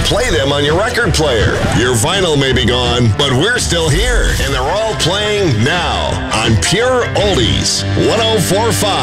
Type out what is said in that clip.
play them on your record player. Your vinyl may be gone, but we're still here, and they're all playing now on Pure Oldies 104.5.